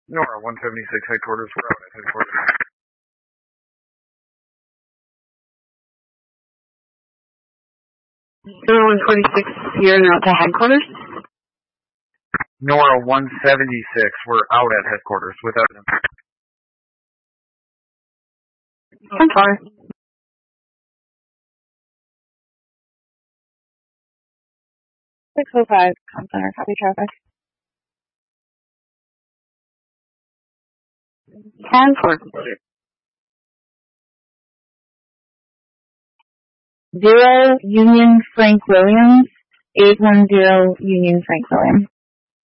Nora 176 headquarters, we're out at headquarters. Nora 146, you're out to headquarters? Nora 176, we're out at headquarters with evidence. I'm sorry. .605, center, copy traffic. 10-4. 0 Union Frank Williams, 810 Union Frank Williams.